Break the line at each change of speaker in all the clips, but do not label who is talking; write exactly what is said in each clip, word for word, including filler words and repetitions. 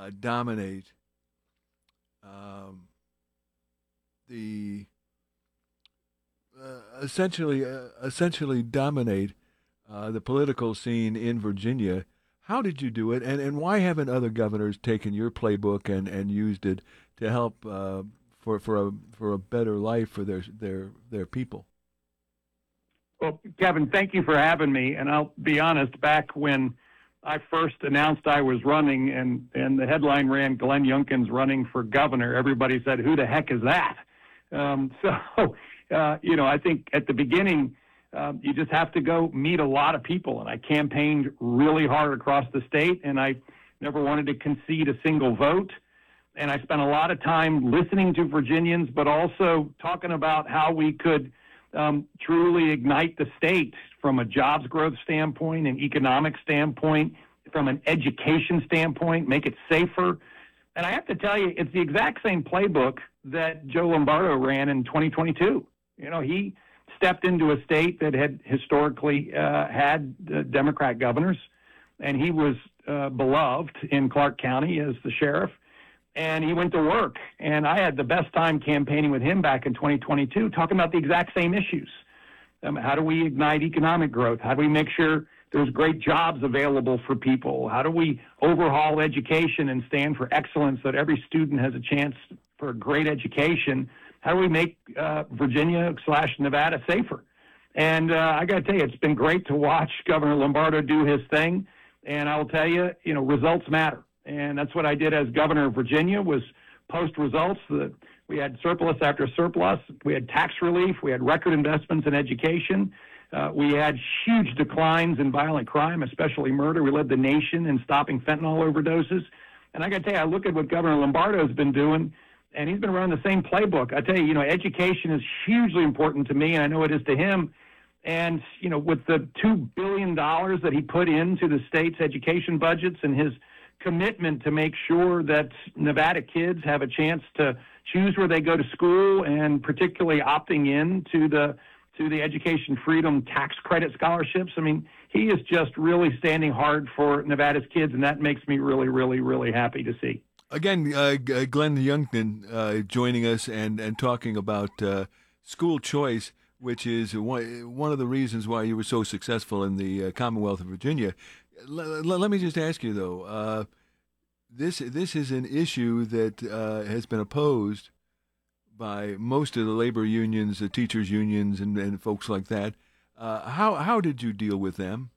uh, dominate um, the uh, essentially uh, essentially dominate uh, the political scene in Virginia. How did you do it, and, and why haven't other governors taken your playbook and, and used it to help uh, for for a for a better life for their their their people?
Well, Kevin, thank you for having me. And I'll be honest, back when I first announced I was running and, and the headline ran, Glenn Youngkin's running for governor, everybody said, who the heck is that? Um, so, uh, you know, I think at the beginning, um, you just have to go meet a lot of people. And I campaigned really hard across the state, and I never wanted to concede a single vote. And I spent a lot of time listening to Virginians, but also talking about how we could Um, truly ignite the state from a jobs growth standpoint, an economic standpoint, from an education standpoint, make it safer. And I have to tell you, it's the exact same playbook that Joe Lombardo ran in twenty twenty-two. You know, he stepped into a state that had historically uh, had uh, Democrat governors, and he was uh, beloved in Clark County as the sheriff. And he went to work, and I had the best time campaigning with him back in twenty twenty-two, talking about the exact same issues. Um, how do we ignite economic growth? How do we make sure there's great jobs available for people? How do we overhaul education and stand for excellence so that every student has a chance for a great education? How do we make uh, Virginia slash Nevada safer? And uh, I got to tell you, it's been great to watch Governor Lombardo do his thing, and I'll tell you, you know, results matter. And that's what I did as governor of Virginia, was post results. The, we had surplus after surplus. We had tax relief. We had record investments in education. Uh, we had huge declines in violent crime, especially murder. We led the nation in stopping fentanyl overdoses. And I got to tell you, I look at what Governor Lombardo has been doing, and he's been running the same playbook. I tell you, you know, education is hugely important to me, and I know it is to him. And, you know, with the two billion dollars that he put into the state's education budgets and his commitment to make sure that Nevada kids have a chance to choose where they go to school, and particularly opting in to the to the Education Freedom tax credit scholarships. I mean, he is just really standing hard for Nevada's kids, and that makes me really, really, really happy to see.
Again, uh, Glenn Youngkin uh, joining us and, and talking about uh, school choice, which is one, one of the reasons why you were so successful in the uh, Commonwealth of Virginia. L- l- let me just ask you, though, uh, this this is an issue that uh, has been opposed by most of the labor unions, the teachers' unions, and, and folks like that. Uh, how how did you deal with them?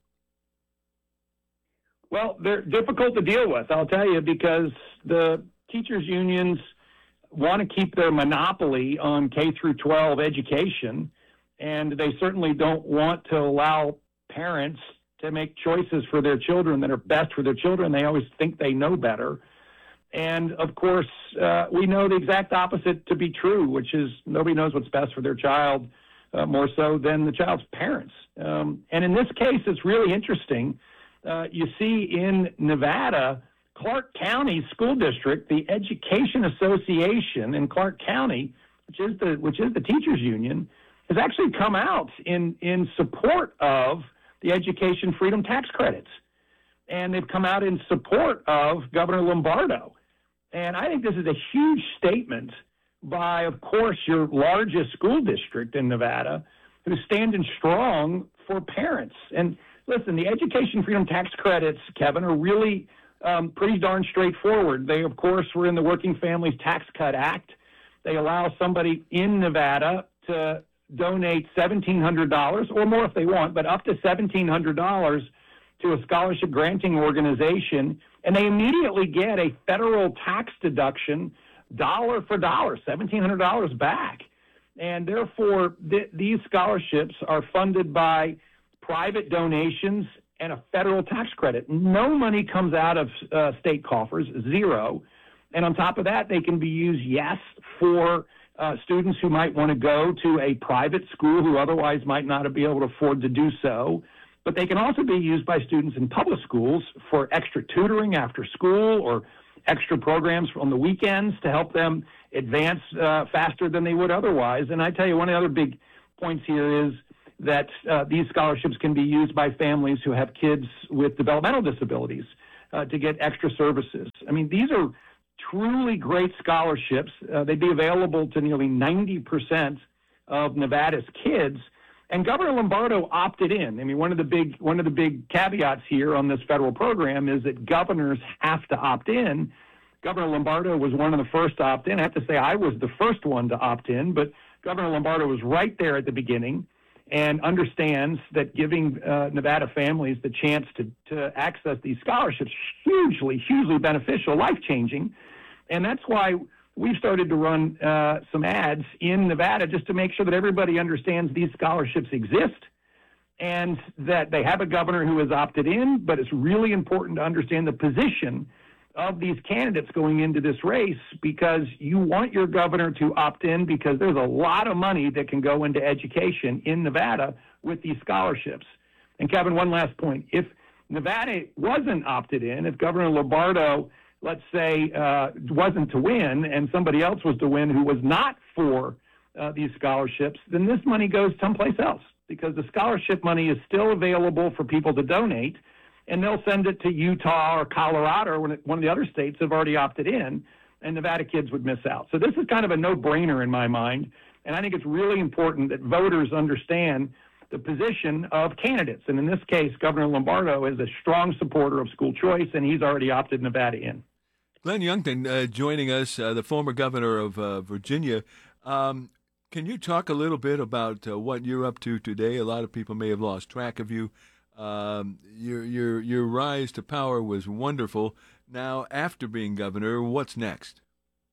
Well, they're difficult to deal with, I'll tell you, because the teachers' unions want to keep their monopoly on K through twelve education, and they certainly don't want to allow parents to make choices for their children that are best for their children. They always think they know better. And, of course, uh, we know the exact opposite to be true, which is nobody knows what's best for their child uh, more so than the child's parents. Um, and in this case, it's really interesting. Uh, you see in Nevada, Clark County School District, the Education Association in Clark County, which is the which is the teachers union, has actually come out in, in support of the Education Freedom tax credits. And they've come out in support of Governor Lombardo. And I think this is a huge statement by, of course, your largest school district in Nevada, who's standing strong for parents. And listen, the Education Freedom tax credits, Kevin, are really um, pretty darn straightforward. They, of course, were in the Working Families Tax Cut Act. They allow somebody in Nevada to donate seventeen hundred dollars or more if they want, but up to seventeen hundred dollars to a scholarship granting organization, and they immediately get a federal tax deduction dollar for dollar, seventeen hundred dollars back. And therefore, th- these scholarships are funded by private donations and a federal tax credit. No money comes out of uh, state coffers, zero. And on top of that, they can be used, yes, for Uh, students who might want to go to a private school who otherwise might not be able to afford to do so. But they can also be used by students in public schools for extra tutoring after school or extra programs on the weekends to help them advance uh, faster than they would otherwise. And I tell you, one of the other big points here is that uh, these scholarships can be used by families who have kids with developmental disabilities. uh, to get extra services. I mean, these are truly great scholarships. Uh, they'd be available to nearly ninety percent of Nevada's kids. And Governor Lombardo opted in. I mean, one of the big one of the big caveats here on this federal program is that governors have to opt in. Governor Lombardo was one of the first to opt in. I have to say I was the first one to opt in, but Governor Lombardo was right there at the beginning and understands that giving uh, Nevada families the chance to, to access these scholarships is hugely, hugely beneficial, life-changing. And that's why we've started to run uh, some ads in Nevada just to make sure that everybody understands these scholarships exist and that they have a governor who has opted in, but it's really important to understand the position of these candidates going into this race, because you want your governor to opt in because there's a lot of money that can go into education in Nevada with these scholarships. And Kevin, one last point. If Nevada wasn't opted in, if Governor Lombardo, let's say, uh, wasn't to win and somebody else was to win who was not for uh, these scholarships, then this money goes someplace else, because the scholarship money is still available for people to donate, and they'll send it to Utah or Colorado, or one of the other states have already opted in, and Nevada kids would miss out. So this is kind of a no-brainer in my mind, and I think it's really important that voters understand the position of candidates. And in this case, Governor Lombardo is a strong supporter of school choice, and he's already opted Nevada in.
Glenn Youngkin uh, joining us, uh, the former governor of uh, Virginia. Um, can you talk a little bit about uh, what you're up to today? A lot of people may have lost track of you. Um, your your your rise to power was wonderful. Now, after being governor, what's next?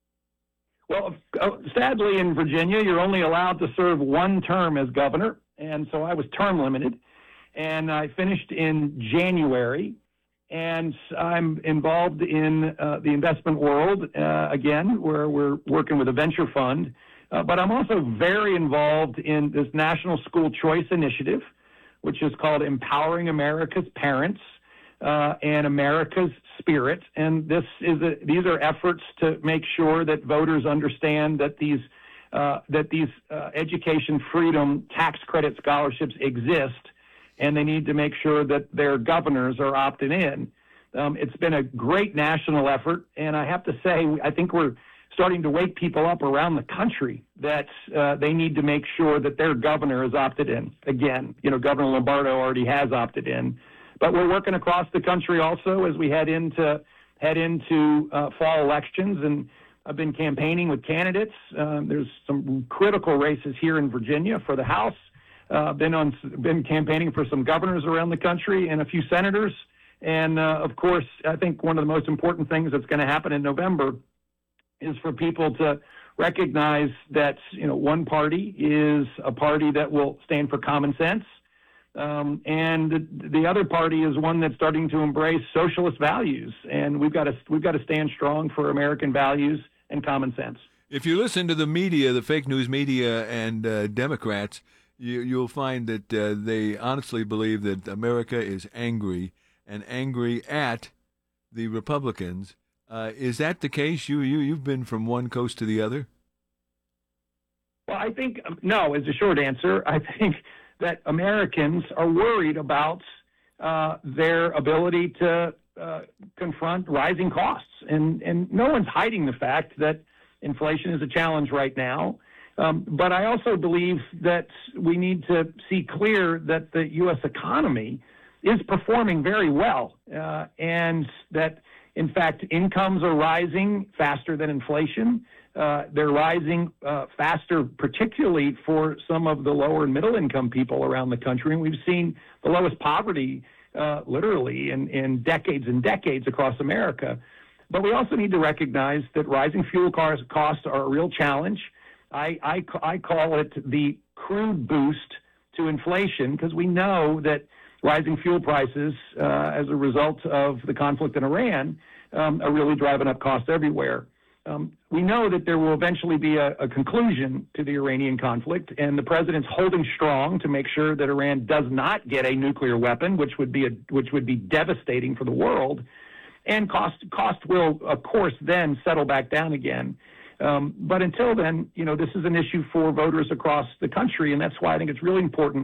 Well, sadly, in Virginia, you're only allowed to serve one term as governor, and so I was term limited, and I finished in January, and I'm involved in uh, the investment world uh, again, where we're working with a venture fund, uh, but I'm also very involved in this National School Choice Initiative, which is called Empowering America's Parents uh, and America's Spirit. And this is a, these are efforts to make sure that voters understand that these uh, that these uh, education freedom tax credit scholarships exist, and they need to make sure that their governors are opted in. Um, it's been a great national effort, and I have to say, I think we're starting to wake people up around the country that uh, they need to make sure that their governor is opted in. Again, you know, Governor Lombardo already has opted in, but we're working across the country also as we head into head into uh, fall elections. And I've been campaigning with candidates. Um, there's some critical races here in Virginia for the House. Uh, been on been campaigning for some governors around the country and a few senators. And uh, of course, I think one of the most important things that's going to happen in November is for people to recognize that, you know, one party is a party that will stand for common sense, um, and the, the other party is one that's starting to embrace socialist values. And we've got to we've got to stand strong for American values and common sense.
If you listen to the media, the fake news media, and uh, Democrats, you, you'll find that uh, they honestly believe that America is angry and angry at the Republicans. Uh, is that the case? You, you, you've been from one coast to the other?
Well, I think, no, is the short answer. I think that Americans are worried about uh, their ability to uh, confront rising costs. And, and no one's hiding the fact that inflation is a challenge right now. Um, but I also believe that we need to see clear that the U S economy is performing very well, uh, and that, in fact, incomes are rising faster than inflation. Uh, they're rising uh, faster, particularly for some of the lower and middle income people around the country. And we've seen the lowest poverty uh, literally in, in decades and decades across America. But we also need to recognize that rising fuel costs are a real challenge. I, I, I call it the crude boost to inflation, because we know that rising fuel prices uh, as a result of the conflict in Iran um, are really driving up costs everywhere. Um, we know that there will eventually be a, a conclusion to the Iranian conflict, and the president's holding strong to make sure that Iran does not get a nuclear weapon, which would be a, which would be devastating for the world. And cost cost will, of course, then settle back down again. Um, but until then, you know, this is an issue for voters across the country, and that's why I think it's really important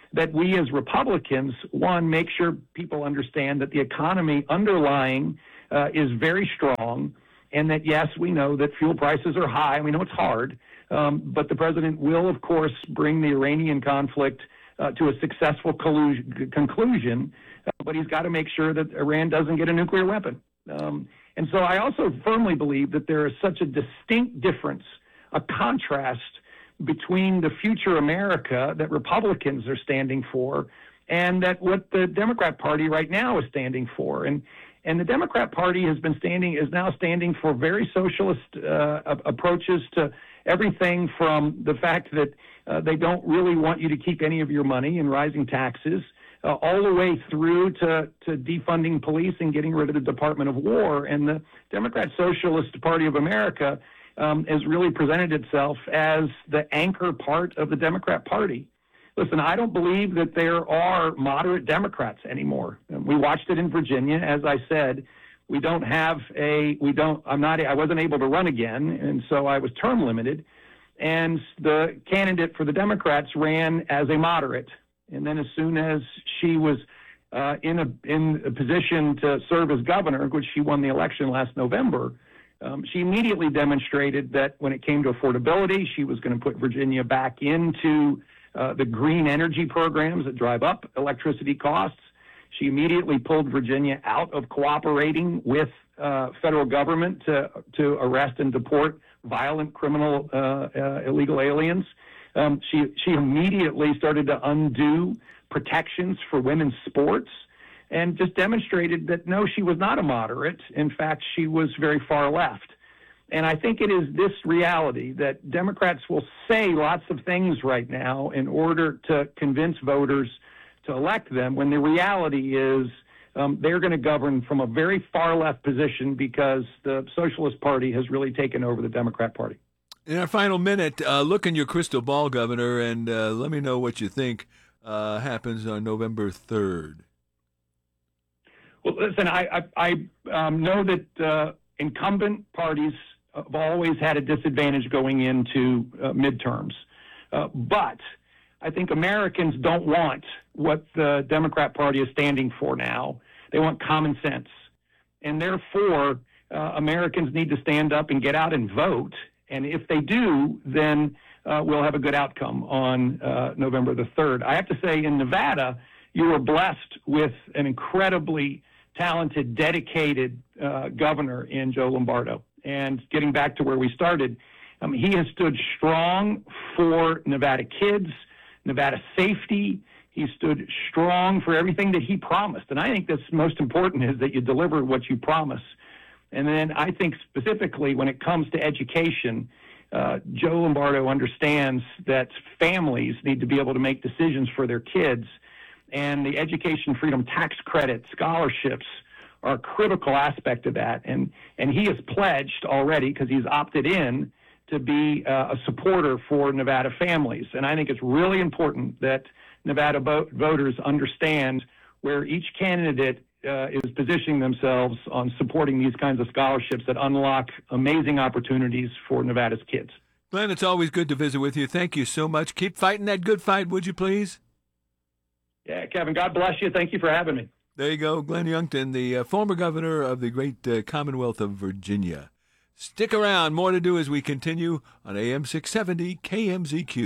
that we as Republicans, one, make sure people understand that the economy underlying uh, is very strong, and that, yes, we know that fuel prices are high. We know it's hard, um, but the president will, of course, bring the Iranian conflict uh, to a successful collusion, conclusion, uh, but he's got to make sure that Iran doesn't get a nuclear weapon. Um, and so I also firmly believe that there is such a distinct difference, a contrast between the future America that Republicans are standing for and that what the Democrat Party right now is standing for. And and the Democrat Party has been standing, is now standing for very socialist uh, approaches to everything from the fact that uh, they don't really want you to keep any of your money and rising taxes, uh, all the way through to, to defunding police and getting rid of the Department of War. And the Democrat Socialist Party of America um, has really presented itself as the anchor part of the Democrat Party. Listen, I don't believe that there are moderate Democrats anymore. We watched it in Virginia. As I said, we don't have a, we don't, I'm not, I wasn't able to run again, and so I was term limited. And the candidate for the Democrats ran as a moderate. And then as soon as she was uh, in a in a position to serve as governor, which she won the election last November, um, she immediately demonstrated that when it came to affordability, she was going to put Virginia back into Uh, the green energy programs that drive up electricity costs. She immediately pulled Virginia out of cooperating with uh, federal government to to arrest and deport violent criminal uh, uh, illegal aliens. Um, she she immediately started to undo protections for women's sports and just demonstrated that no, she was not a moderate. In fact, she was very far left. And I think it is this reality that Democrats will say lots of things right now in order to convince voters to elect them, when the reality is um, they're going to govern from a very far left position because the Socialist Party has really taken over the Democrat Party.
In our final minute, uh, look in your crystal ball, Governor, and uh, let me know what you think uh, happens on November third.
Well, listen, I, I, I um, know that uh, incumbent parties have always had a disadvantage going into uh, midterms. Uh, but I think Americans don't want what the Democrat Party is standing for now. They want common sense. And therefore, uh, Americans need to stand up and get out and vote. And if they do, then uh, we'll have a good outcome on uh, November the third. I have to say, in Nevada, you were blessed with an incredibly talented, dedicated uh, governor in Joe Lombardo. And getting back to where we started, um, he has stood strong for Nevada kids, Nevada safety. He stood strong for everything that he promised. And I think that's most important, is that you deliver what you promise. And then I think specifically when it comes to education, uh, Joe Lombardo understands that families need to be able to make decisions for their kids. And the Education Freedom Tax Credit, scholarships, are a critical aspect of that. And, and he has pledged already, because he's opted in, to be uh, a supporter for Nevada families. And I think it's really important that Nevada bo- voters understand where each candidate uh, is positioning themselves on supporting these kinds of scholarships that unlock amazing opportunities for Nevada's kids.
Glenn, it's always good to visit with you. Thank you so much. Keep fighting that good fight, would you please?
Yeah, Kevin, God bless you. Thank you for having me.
There you go, Glenn Youngkin, the uh, former governor of the great uh, Commonwealth of Virginia. Stick around. More to do as we continue on A M six seventy K M Z Q.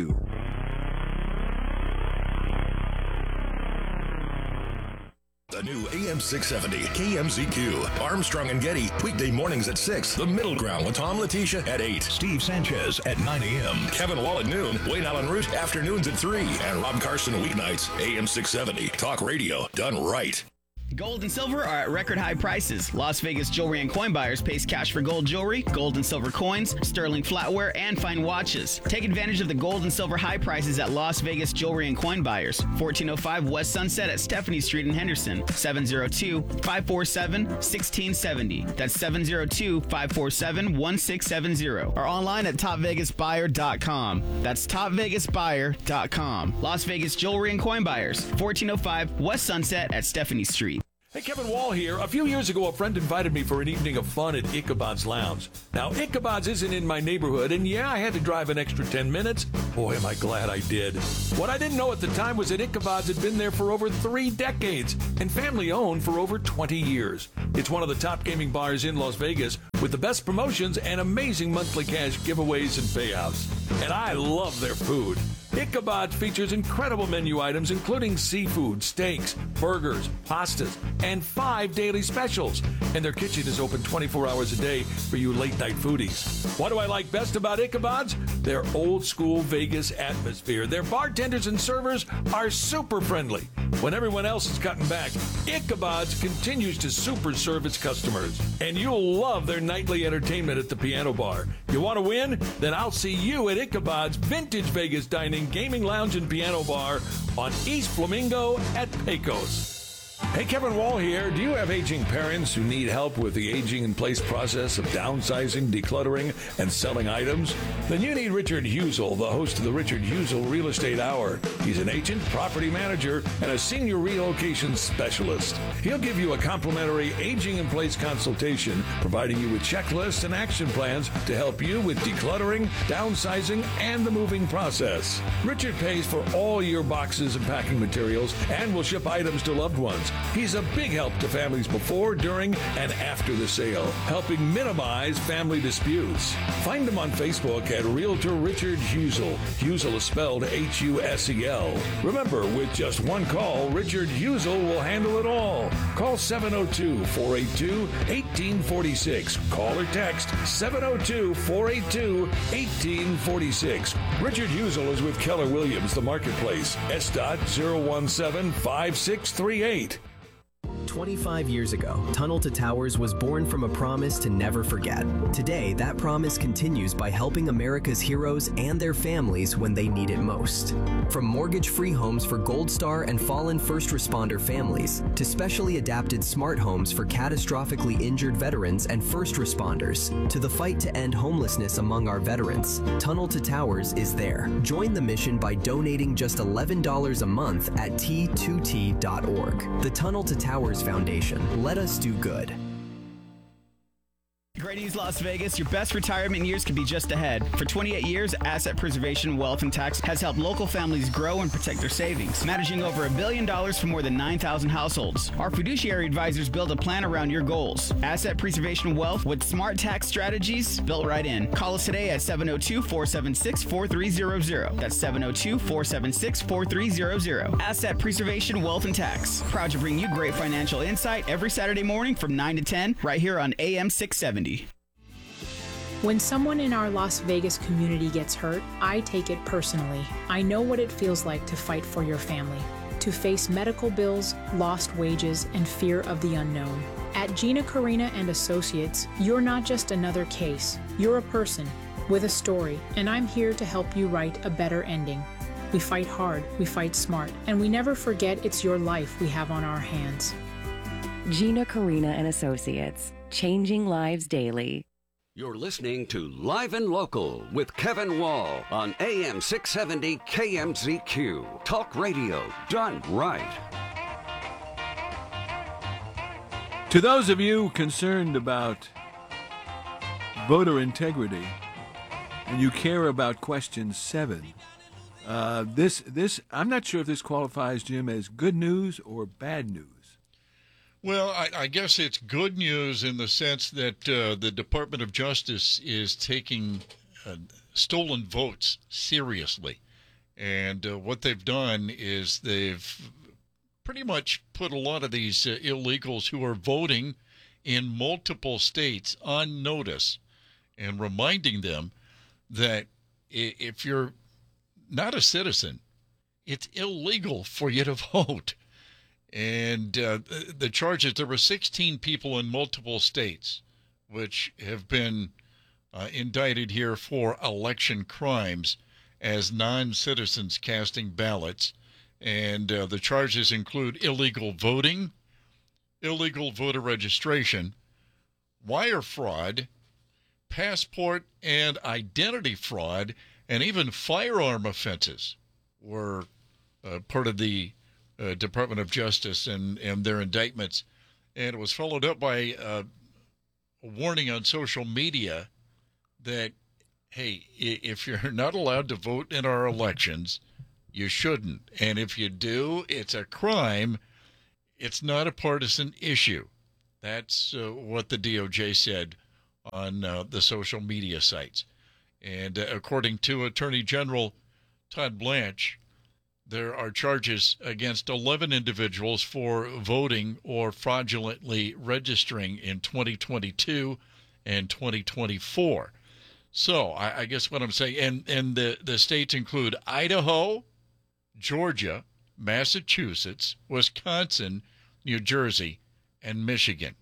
The new A M six seventy K M Z Q. Armstrong and Getty, weekday mornings at six. The Middle Ground with Tom Letitia at eight. Steve Sanchez at nine a.m. Kevin Wall at noon. Wayne Allen Root afternoons at three. And Rob Carson weeknights. A M six seventy. Talk radio done right.
Gold and silver are at record high prices. Las Vegas Jewelry and Coin Buyers pays cash for gold jewelry, gold and silver coins, sterling flatware, and fine watches. Take advantage of the gold and silver high prices at Las Vegas Jewelry and Coin Buyers, fourteen oh five West Sunset at Stephanie Street in Henderson, seven oh two, five four seven, one six seven oh. That's seven oh two, five four seven, one six seven oh. Or online at top vegas buyer dot com. That's top vegas buyer dot com. Las Vegas Jewelry and Coin Buyers, fourteen oh five West Sunset at Stephanie Street.
Hey, Kevin Wall here. A few years ago, a friend invited me for an evening of fun at Ichabod's Lounge. Now, Ichabod's isn't in my neighborhood, and yeah, I had to drive an extra ten minutes. Boy, am I glad I did. What I didn't know at the time was that Ichabod's had been there for over three decades and family-owned for over twenty years. It's one of the top gaming bars in Las Vegas with the best promotions and amazing monthly cash giveaways and payouts. And I love their food. Ichabod's features incredible menu items including seafood, steaks, burgers, pastas, and five daily specials. And their kitchen is open twenty-four hours a day for you late-night foodies. What do I like best about Ichabod's? Their old-school Vegas atmosphere. Their bartenders and servers are super friendly. When everyone else is cutting back, Ichabod's continues to super serve its customers. And you'll love their nightly entertainment at the piano bar. You want to win? Then I'll see you at Ichabod's Vintage Vegas Dining, Gaming Lounge, and Piano Bar on East Flamingo at Pecos. Hey, Kevin Wall here. Do you have aging parents who need help with the aging-in-place process of downsizing, decluttering, and selling items? Then you need Richard Husel, the host of the Richard Husel Real Estate Hour. He's an agent, property manager, and a senior relocation specialist. He'll give you a complimentary aging-in-place consultation, providing you with checklists and action plans to help you with decluttering, downsizing, and the moving process. Richard pays for all your boxes and packing materials and will ship items to loved ones. He's a big help to families before, during, and after the sale, helping minimize family disputes. Find him on Facebook at Realtor Richard Husel. Husel is spelled H U S E L. Remember, with just one call, Richard Husel will handle it all. Call seven oh two, four eight two, one eight four six. Call or text seven oh two, four eight two, one eight four six. Richard Husel is with Keller Williams, the marketplace. S dot zero one seven five six three eight.
twenty-five years ago, Tunnel to Towers was born from a promise to never forget. Today, that promise continues by helping America's heroes and their families when they need it most. From mortgage-free homes for Gold Star and fallen first responder families, to specially adapted smart homes for catastrophically injured veterans and first responders, to the fight to end homelessness among our veterans, Tunnel to Towers is there. Join the mission by donating just eleven dollars a month at T two T dot org. The Tunnel to Towers Foundation. Let us do good.
Great News Las Vegas, your best retirement years could be just ahead. For twenty-eight years, Asset Preservation Wealth and Tax has helped local families grow and protect their savings, managing over a billion dollars for more than nine thousand households. Our fiduciary advisors build a plan around your goals. Asset Preservation Wealth with smart tax strategies built right in. Call us today at seven oh two, four seven six, four three zero zero. That's seven oh two, four seven six, four three zero zero. Asset Preservation Wealth and Tax. Proud to bring you great financial insight every Saturday morning from nine to ten right here on A M six seventy.
When someone in our Las Vegas community gets hurt, I take it personally. I know what it feels like to fight for your family, to face medical bills, lost wages, and fear of the unknown. At Gina Carina and Associates, you're not just another case. You're a person with a story, and I'm here to help you write a better ending. We fight hard, we fight smart, and we never forget it's your life we have on our hands.
Gina Carina and Associates, changing lives daily.
You're listening to Live and Local with Kevin Wall on A M six seventy K M Z Q. Talk radio done right.
To those of you concerned about voter integrity and you care about question seven, uh, this this I'm not sure if this qualifies, Jim, as good news or bad news.
Well, I, I guess it's good news in the sense that uh, the Department of Justice is taking uh, stolen votes seriously. And uh, what they've done is they've pretty much put a lot of these uh, illegals who are voting in multiple states on notice and reminding them that if you're not a citizen, it's illegal for you to vote. And uh, the charges, there were sixteen people in multiple states which have been uh, indicted here for election crimes as non-citizens casting ballots. And uh, the charges include illegal voting, illegal voter registration, wire fraud, passport and identity fraud, and even firearm offenses were uh, part of the Uh, Department of Justice and, and their indictments And it was followed up by uh, a warning on social media that, hey, if you're not allowed to vote in our elections, you shouldn't. And if you do, it's a crime. It's not a partisan issue. That's uh, what the D O J said on uh, the social media sites. And uh, according to Attorney General Todd Blanche, there are charges against eleven individuals for voting or fraudulently registering in twenty twenty-two and twenty twenty-four. So I, I guess what I'm saying, and, and the, the states include Idaho, Georgia, Massachusetts, Wisconsin, New Jersey, and Michigan.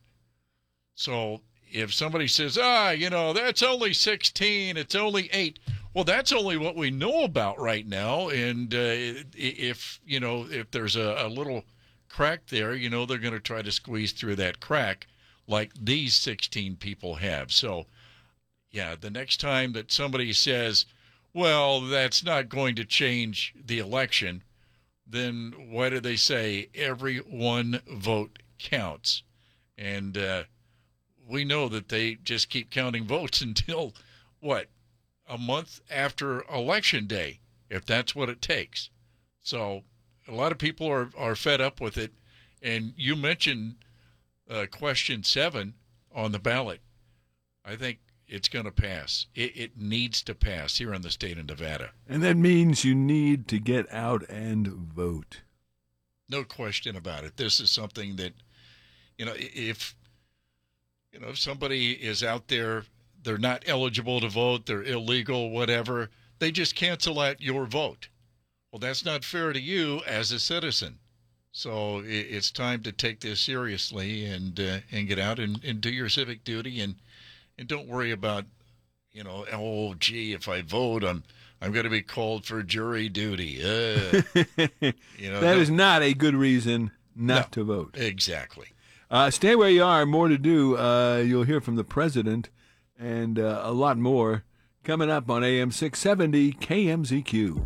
So if somebody says, ah, you know, that's only sixteen, it's only eight, well, that's only what we know about right now. And uh, if, you know, if there's a, a little crack there, you know, they're going to try to squeeze through that crack like these sixteen people have. So, yeah, the next time that somebody says, well, that's not going to change the election, then why do they say every one vote counts? And uh, we know that they just keep counting votes until, what, a month after Election Day, if that's what it takes. So a lot of people are, are fed up with it. And you mentioned uh, question seven on the ballot. I think it's going to pass. It, it needs to pass here in the state of Nevada.
And that means you need to get out and vote.
No question about it. This is something that, you know, if, you know, if somebody is out there, they're not eligible to vote, they're illegal, whatever, they just cancel out your vote. Well, that's not fair to you as a citizen. So it's time to take this seriously and uh, and get out and, and do your civic duty, and and don't worry about, you know, oh, gee, if I vote, I'm I'm going to be called for jury duty. Uh, you know,
that
no,
is not a good reason not
no,
to vote.
Exactly.
Uh, stay where you are. More to do. Uh, you'll hear from the president and uh, a lot more coming up on A M six seventy K M Z Q.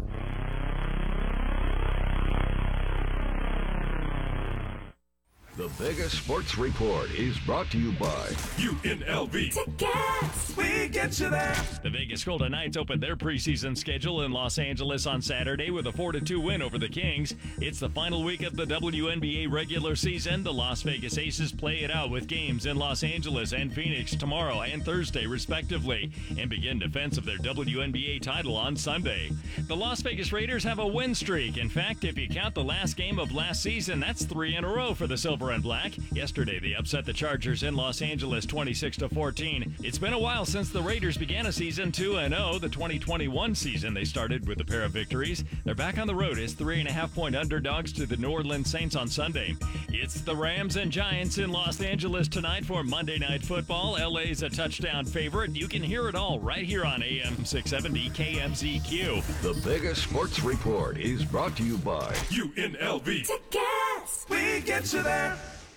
The Vegas Sports Report is brought to you by
U N L V.
Tickets!
We get you there.
The Vegas Golden Knights opened their preseason schedule in Los Angeles on Saturday with a four to two win over the Kings. It's the final week of the W N B A regular season. The Las Vegas Aces play it out with games in Los Angeles and Phoenix tomorrow and Thursday, respectively, and begin defense of their W N B A title on Sunday. The Las Vegas Raiders have a win streak. In fact, if you count the last game of last season, that's three in a row for the Silver and Black. Yesterday, they upset the Chargers in Los Angeles twenty-six to fourteen. It's been a while since the Raiders began a season two and oh. The twenty twenty-one season, they started with a pair of victories. They're back on the road as three and a half point underdogs to the New Orleans Saints on Sunday. It's the Rams and Giants in Los Angeles tonight for Monday Night Football. L A's a touchdown favorite. You can hear it all right here on A M six seventy K M Z Q.
The Vegas Sports Report is brought to you by
U N L V.
Tickets!
We get you there.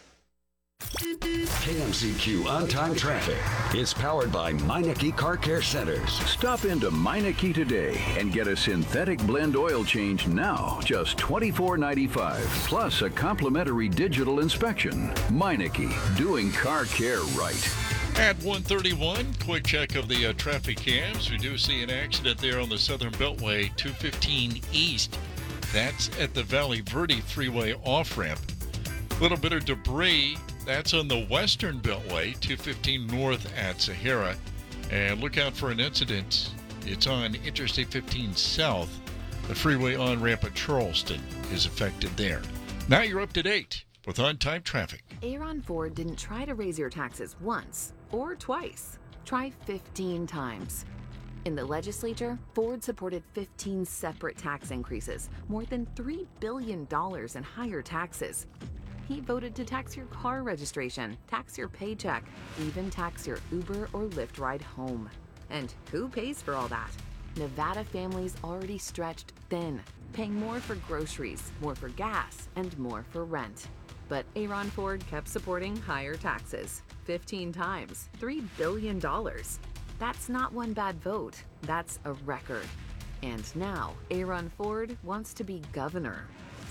K M Z Q On-Time Traffic is powered by Meineke Car Care Centers.
Stop into Meineke today and get a synthetic blend oil change now, just twenty-four ninety-five, plus a complimentary digital inspection. Meineke, doing car care right.
At one thirty-one, quick check of the uh, traffic cams. We do see an accident there on the Southern Beltway, two fifteen East. That's at the Valley Verde Freeway off-ramp. A little bit of debris. That's on the Western Beltway, two fifteen North at Sahara. And look out for an incident. It's on Interstate fifteen South. The freeway on-ramp at Charleston is affected there. Now you're up to date with on-time traffic.
Aaron Ford didn't try to raise your taxes once or twice. Try fifteen times. In the legislature, Ford supported fifteen separate tax increases, more than three billion dollars in higher taxes. He voted to tax your car registration, tax your paycheck, even tax your Uber or Lyft ride home. And who pays for all that? Nevada families already stretched thin, paying more for groceries, more for gas, and more for rent. But Aaron Ford kept supporting higher taxes, fifteen times, three billion dollars. That's not one bad vote, that's a record. And now, Aaron Ford wants to be governor.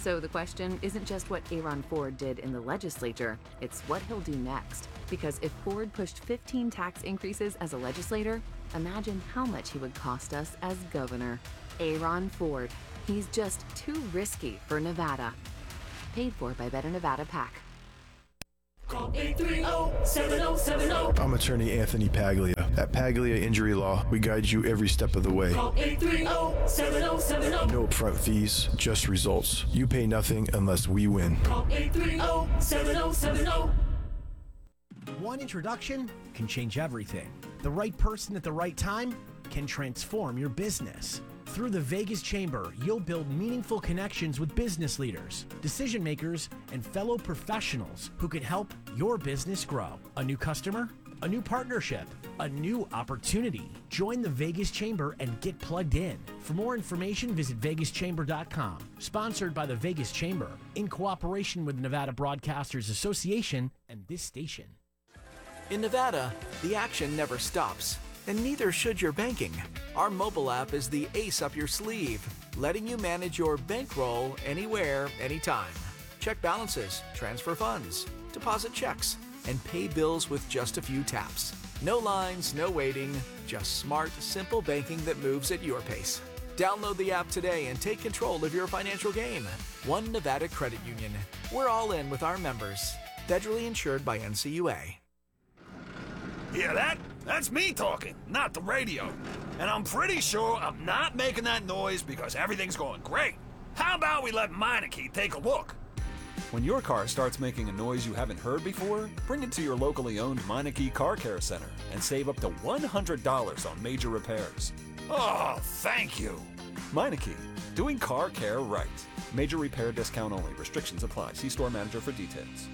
So the question isn't just what Aaron Ford did in the legislature, it's what he'll do next. Because if Ford pushed fifteen tax increases as a legislator, imagine how much he would cost us as governor. Aaron Ford. He's just too risky for Nevada. Paid for by Better Nevada PAC.
Call eight three zero, seven zero seven zero.
I'm attorney Anthony Paglia. At Paglia Injury Law, we guide you every step of the way.
Call eight three zero, seven zero seven zero.
No upfront fees, just results. You pay nothing unless we win.
Call eight three zero, seven zero seven zero.
One introduction can change everything. The right person at the right time can transform your business. Through the Vegas Chamber, you'll build meaningful connections with business leaders, decision makers, and fellow professionals who can help your business grow. A new customer, a new partnership, a new opportunity. Join the Vegas Chamber and get plugged in. For more information, visit vegas chamber dot com. Sponsored by the Vegas Chamber, in cooperation with Nevada Broadcasters Association and this station.
In Nevada, the action never stops, and neither should your banking. Our mobile app is the ace up your sleeve, letting you manage your bankroll anywhere, anytime. Check balances, transfer funds, deposit checks, and pay bills with just a few taps. No lines, no waiting, just smart, simple banking that moves at your pace. Download the app today and take control of your financial game. One Nevada Credit Union. We're all in with our members. Federally insured by N C U A.
Hear that? That's me talking, not the radio. And I'm pretty sure I'm not making that noise because everything's going great. How about we let Meineke take a look?
When your car starts making a noise you haven't heard before, bring it to your locally owned Meineke Car Care Center and save up to one hundred dollars on major repairs.
Oh, thank you.
Meineke, doing car care right. Major repair discount only. Restrictions apply. See store manager for details.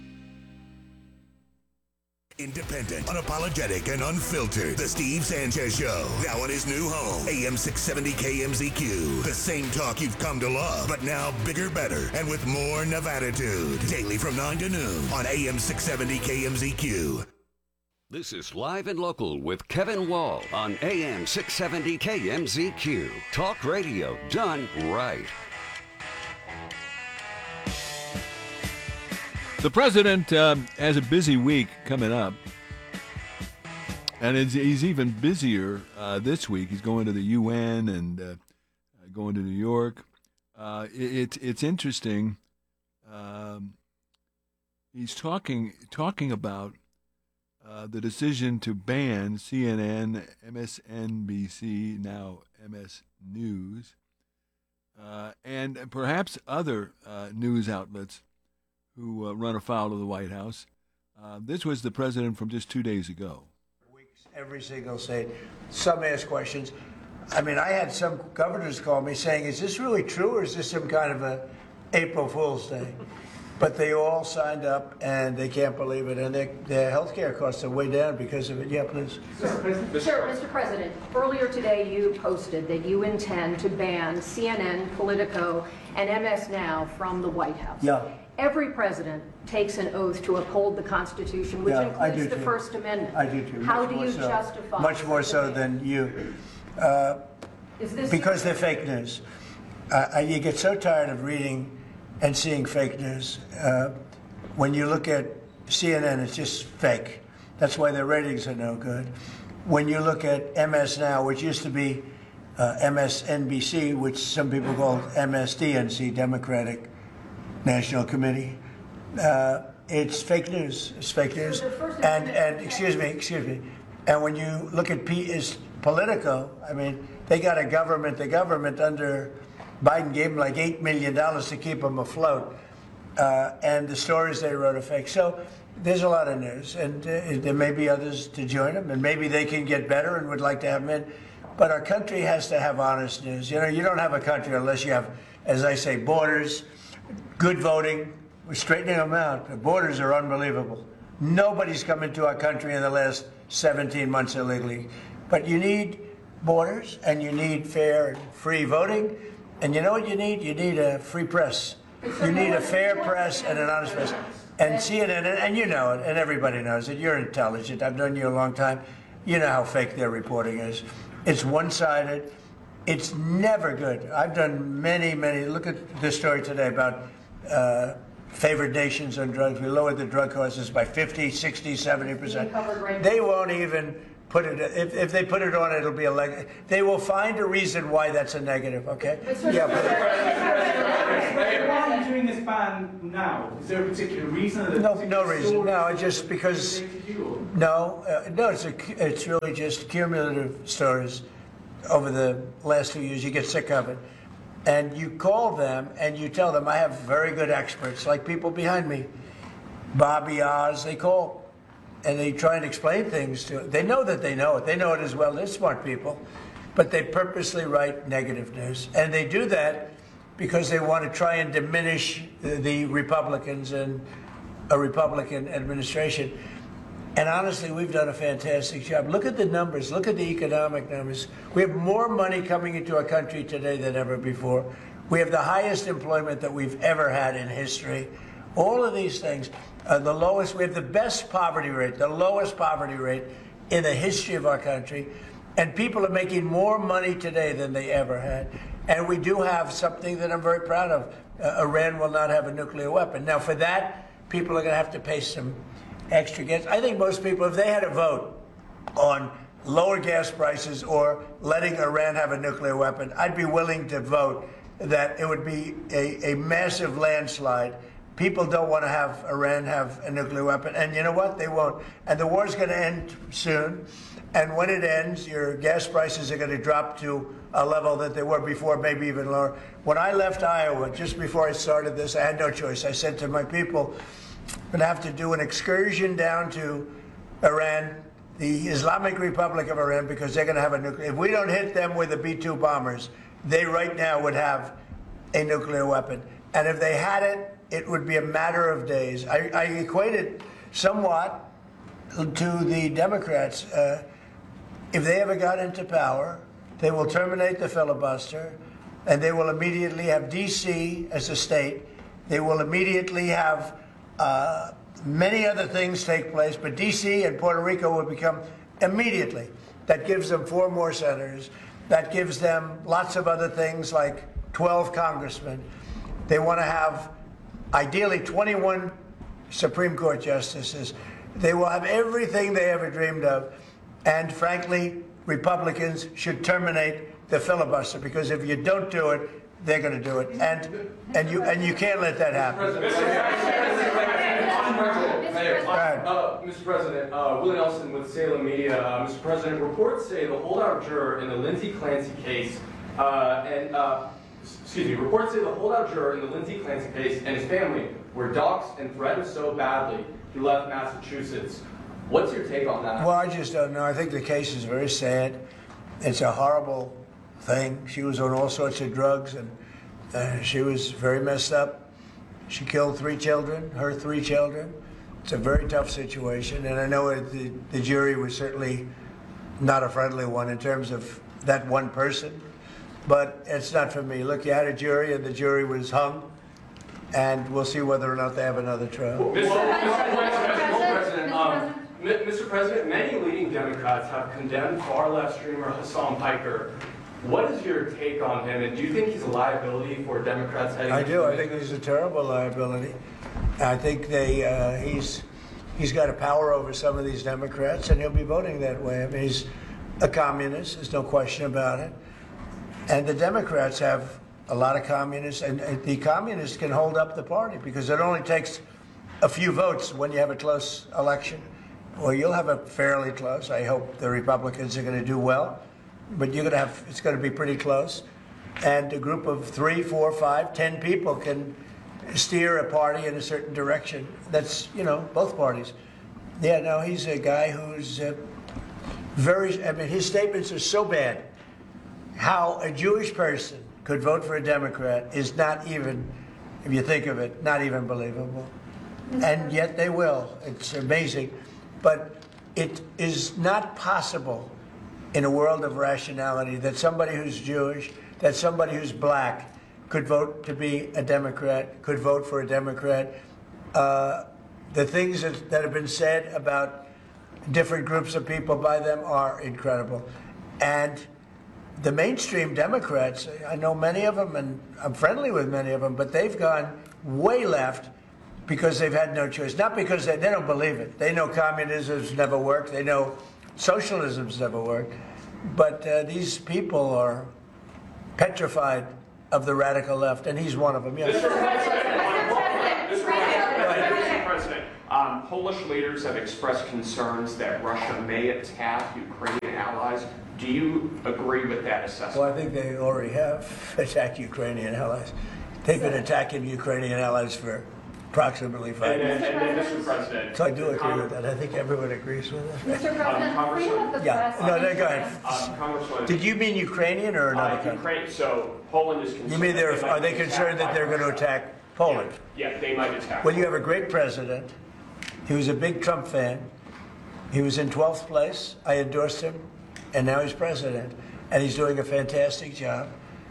Independent, unapologetic, and unfiltered. The Steve Sanchez Show. Now in his new home, A M six seventy K M Z Q. The same talk you've come to love, but now bigger, better, and with more Nevada-tude. Daily from nine to noon on A M six seventy K M Z Q.
This is Live and Local with Kevin Wall on A M six seventy K M Z Q. Talk radio done right.
The president um, has a busy week coming up, and it's, he's even busier uh, this week. He's going to the U N and uh, going to New York. Uh, it, it's interesting. Um, he's talking talking about uh, the decision to ban C N N, M S N B C, now M S News, uh, and perhaps other uh, news outlets who uh, run afoul of the White House. Uh, this was the president from just two days ago.
Every single state. Some ask questions. I mean, I had some governors call me saying, is this really true or is this some kind of a April Fool's Day? But they all signed up and they can't believe it. And their, their health care costs are way down because of it. Yeah, please.
Sure, Mister President, earlier today you posted that you intend to ban C N N, Politico, and M S Now from the White House.
Yeah.
Every president takes an oath to uphold the Constitution, which
Yeah, I do
includes the
too.
First Amendment.
I do too.
How
Much
do
more
you
so.
justify?
Much more
such a
so
ban?
than you. Uh,
Is this
because they're fake news. Uh, you get so tired of reading and seeing fake news. Uh, when you look at C N N, it's just fake. That's why their ratings are no good. When you look at M S Now, which used to be uh, M S N B C, which some people call M S D N C, Democratic National Committee, uh, it's fake news. It's fake news. And and excuse me, excuse me. And when you look at P is Politico, I mean, they got a government. The government under Biden gave them like eight million dollars to keep them afloat, uh, and the stories they wrote are fake. So there's a lot of news, and uh, there may be others to join them, and maybe they can get better and would like to have them in. But our country has to have honest news. You know, you don't have a country unless you have, as I say, borders, good voting. We're straightening them out. The borders are unbelievable. Nobody's come into our country in the last seventeen months illegally. But you need borders, and you need fair and free voting. And you know what you need? You need a free press. You need a fair press and an honest press. And C N N, and you know it, and everybody knows it. You're intelligent. I've known you a long time. You know how fake their reporting is. It's one-sided. It's never good. I've done many, many. Look at this story today about uh, favored nations on drugs. We lowered the drug costs by fifty, sixty, seventy percent. They won't even put it. If, if they put it on, it'll be a leg. They will find a reason why that's a negative. Okay. Yeah.
Why are you doing this ban now? Is there a particular reason?
No, no reason. No, it's just because. No, uh, no. It's a, it's really just cumulative stories over the last few years. You get sick of it, and you call them and you tell them, I have very good experts, like people behind me, Bobby Oz. They call and they try and explain things to it. They know that they know it. They know it as well. They're smart people, but they purposely write negative news, and they do that because they want to try and diminish the, the Republicans and a Republican administration. And honestly, we've done a fantastic job. Look at the numbers. Look at the economic numbers. We have more money coming into our country today than ever before. We have the highest employment that we've ever had in history. All of these things, uh, the lowest, we have the best poverty rate, the lowest poverty rate in the history of our country. And people are making more money today than they ever had. And we do have something that I'm very proud of. Uh, Iran will not have a nuclear weapon. Now, for that, people are going to have to pay some extra gas. I think most people, if they had a vote on lower gas prices or letting Iran have a nuclear weapon, I'd be willing to vote that it would be a, a massive landslide. People don't want to have Iran have a nuclear weapon. And you know what? They won't. And the war's going to end soon. And when it ends, your gas prices are going to drop to a level that they were before, maybe even lower. When I left Iowa, just before I started this, I had no choice. I said to my people, I'm going to have to do an excursion down to Iran, the Islamic Republic of Iran, because they're going to have a nuclear. If we don't hit them with the B two bombers, they right now would have a nuclear weapon. And if they had it, it would be a matter of days. I, I equate it somewhat to the Democrats. Uh, if they ever got into power, they will terminate the filibuster, and they will immediately have D C as a state. They will immediately have uh, many other things take place, but D C and Puerto Rico will become immediately. That gives them four more senators. That gives them lots of other things like twelve congressmen. They want to have ideally twenty-one Supreme Court justices. They will have everything they ever dreamed of. And frankly, Republicans should terminate the filibuster, because if you don't do it, they're going to do it. And and you and you can't let that happen.
Uh, Mister President, uh, Willie Nelson with Salem Media. Uh, Mister President, reports say the holdout juror in the Lindsey Clancy case, uh, and uh, excuse me, reports say the holdout juror in the Lindsey Clancy case and his family were doxxed and threatened so badly he left Massachusetts. What's your take on that?
Well, I just don't know. I think the case is very sad. It's a horrible thing. She was on all sorts of drugs, and uh, she was very messed up. She killed three children, her three children. It's a very tough situation, and I know it, the, the jury was certainly not a friendly one in terms of that one person, but it's not for me. Look, you had a jury, and the jury was hung, and we'll see whether or not they have another trial.
Mister President, um, Mister President, many leading Democrats have condemned far-left streamer Hassan Piker. What is your take on him, and do you think he's a liability for Democrats heading
I
into
do.
the
I think he's a terrible liability. I think they uh, he's he's got a power over some of these Democrats, and he'll be voting that way. I mean, he's a communist. There's no question about it. And the Democrats have a lot of communists, and, and the communists can hold up the party, because it only takes a few votes when you have a close election. Well, you'll have a fairly close. I hope the Republicans are going to do well, but you're going to have, it's going to be pretty close. And a group of three, four, five, ten people can steer a party in a certain direction. That's, you know, both parties. Yeah, no, he's a guy who's uh, very, I mean, his statements are so bad. How a Jewish person could vote for a Democrat is not even, if you think of it, not even believable. And yet they will. It's amazing. But it is not possible in a world of rationality that somebody who's Jewish, that somebody who's black could vote to be a Democrat, could vote for a Democrat. Uh, the things that, that have been said about different groups of people by them are incredible. And the mainstream Democrats, I know many of them, and I'm friendly with many of them, but they've gone way left because they've had no choice. Not because they, they don't believe it. They know communism's never worked. They know socialism's never worked. But uh, these people are petrified of the radical left, and he's one of them. Yes.
Mister President, Mister President, Mister President, um, Polish leaders have expressed concerns that Russia may attack Ukrainian allies. Do you agree with that assessment?
Well, I think they already have attacked Ukrainian allies. They've been attacking Ukrainian allies for approximately five
and,
years.
And, and then, Mister President,
so I do agree with that. I think everyone agrees with that.
Mister President,
um,
freedom of the
yeah.
press.
No, no, go ahead.
Um, Congressman,
Did you mean Ukrainian or another
uh,
country?
Ukraine, so Poland is concerned.
You mean they're,
they
are they concerned that they're going to attack Poland?
Yeah, yeah, they might attack.
Well, you have a great president. He was a big Trump fan. He was in twelfth place. I endorsed him, and now he's president. And he's doing a fantastic job.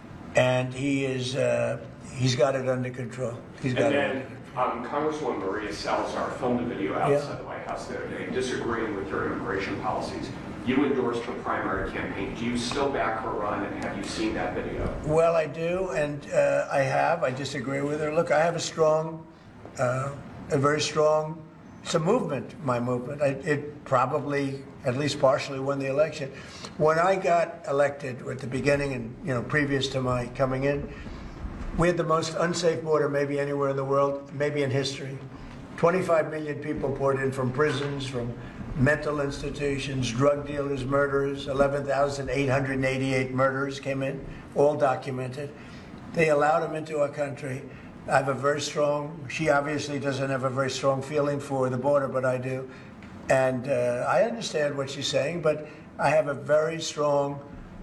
And he is, uh, he's got it under control. He's got
and
it
then,
under control.
Um, Congresswoman Maria Salazar filmed a video outside
Yeah.
the White House the other day disagreeing with your immigration policies. You endorsed her primary campaign. Do you still back her run, and have you seen that video?
Well, I do, and uh, I have. I disagree with her. Look, I have a strong, uh, a very strong, it's a movement, my movement. I, it probably, at least partially, won the election. When I got elected at the beginning and, you know, previous to my coming in, we had the most unsafe border maybe anywhere in the world, maybe in history. twenty-five million people poured in from prisons, from mental institutions, drug dealers, murderers. eleven thousand eight hundred eighty-eight murderers came in, all documented. They allowed them into our country. I have a very strong, she obviously doesn't have a very strong feeling for the border, but I do. And uh, I understand what she's saying, but I have a very strong,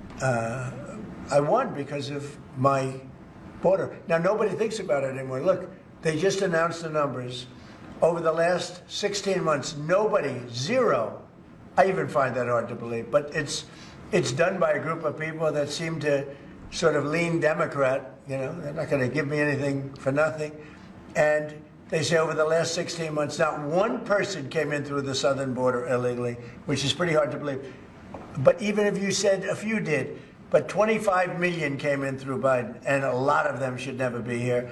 uh, I won because of my border. Now, nobody thinks about it anymore. Look, they just announced the numbers. Over the last sixteen months, nobody, zero. I even find that hard to believe, but it's it's done by a group of people that seem to sort of lean Democrat. You know, they're not going to give me anything for nothing. And they say over the last sixteen months, not one person came in through the southern border illegally, which is pretty hard to believe. But even if you said a few did, but twenty-five million came in through Biden, and a lot of them should never be here.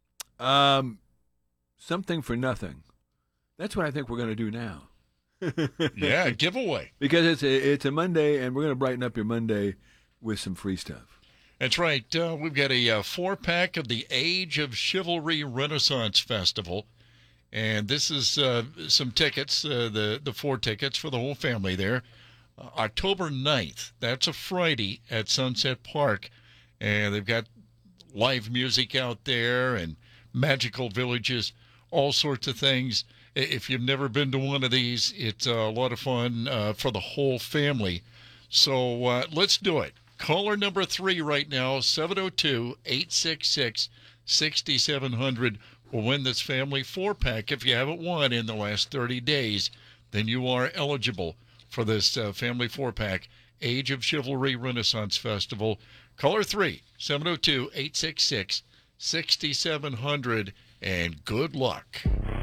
Um, something for nothing. That's what I think we're going to do now.
Yeah, giveaway.
Because it's a, it's a Monday, and we're going to brighten up your Monday with some free stuff.
That's right. Uh, we've got a uh, four-pack of the Age of Chivalry Renaissance Festival. And this is uh, some tickets, uh, the, the four tickets for the whole family there. Uh, October ninth, that's a Friday at Sunset Park. And they've got live music out there and magical villages, all sorts of things. If you've never been to one of these, it's a lot of fun uh, for the whole family. So uh, let's do it. Caller number three right now, seven oh two, eight six six, six seven zero zero, will win this family four-pack. If you haven't won in the last thirty days, then you are eligible for this uh, family four-pack, Age of Chivalry Renaissance Festival. Caller three, seven oh two, eight six six, six seven zero zero, and good luck.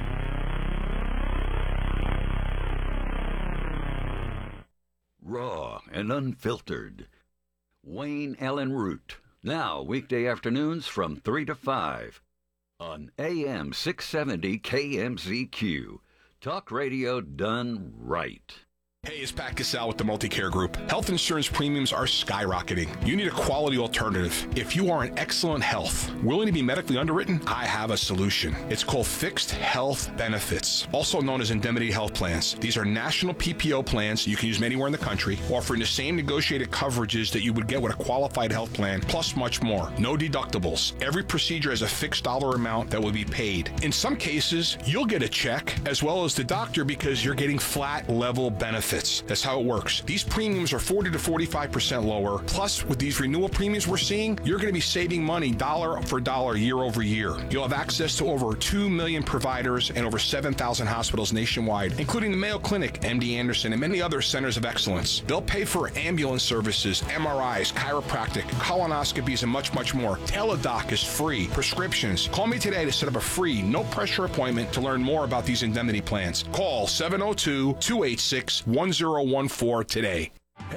Raw and unfiltered. Wayne Allen Root. Now, weekday afternoons from three to five on A M six seventy K M Z Q. Talk radio done right.
Hey, it's Pat Cassell with the Multicare Group. Health insurance premiums are skyrocketing. You need a quality alternative. If you are in excellent health, willing to be medically underwritten, I have a solution. It's called Fixed Health Benefits, also known as indemnity health plans. These are national P P O plans you can use anywhere in the country, offering the same negotiated coverages that you would get with a qualified health plan, plus much more. No deductibles. Every procedure has a fixed dollar amount that will be paid. In some cases, you'll get a check as well as the doctor because you're getting flat level benefits. That's how it works. These premiums are forty to forty-five percent lower. Plus, with these renewal premiums we're seeing, you're going to be saving money dollar for dollar year over year. You'll have access to over two million providers and over seven thousand hospitals nationwide, including the Mayo Clinic, M D Anderson, and many other centers of excellence. They'll pay for ambulance services, M R Is, chiropractic, colonoscopies, and much, much more. Teledoc is free. Prescriptions. Call me today to set up a free, no-pressure appointment to learn more about these indemnity plans. Call seven oh two, two eight six, one oh one four today.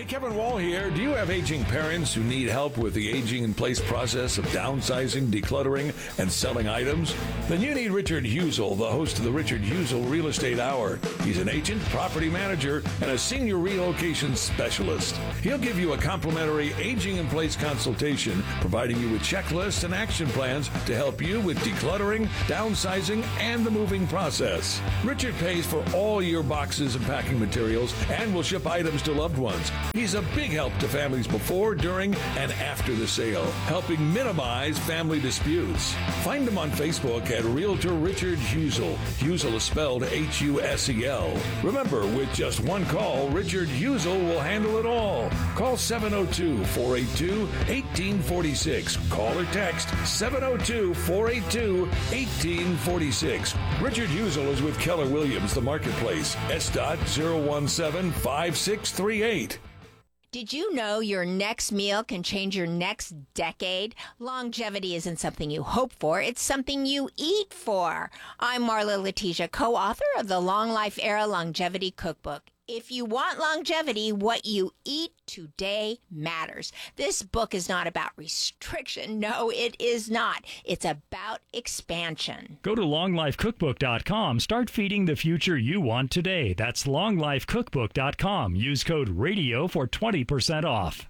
Hey, Kevin Wall here. Do you have aging parents who need help with the aging in place process of downsizing, decluttering, and selling items? Then you need Richard Husel, the host of the Richard Husel Real Estate Hour. He's an agent, property manager, and a senior relocation specialist. He'll give you a complimentary aging in place consultation, providing you with checklists and action plans to help you with decluttering, downsizing, and the moving process. Richard pays for all your boxes and packing materials and will ship items to loved ones. He's a big help to families before, during, and after the sale, helping minimize family disputes. Find him on Facebook at Realtor Richard Husel. Husel is spelled H U S E L. Remember, with just one call, Richard Husel will handle it all. Call seven oh two, four eight two, one eight four six. Call or text seven oh two, four eight two, one eight four six. Richard Husel is with Keller Williams, the marketplace. S dot zero one seven five six three eight.
Did you know your next meal can change your next decade? Longevity isn't something you hope for, it's something you eat for. I'm Marla Letitia, co-author of the Long Life Era Longevity Cookbook. If you want longevity, what you eat today matters. This book is not about restriction. No, it is not. It's about expansion.
Go to long life cookbook dot com. Start feeding the future you want today. That's long life cookbook dot com. Use code RADIO for twenty percent off.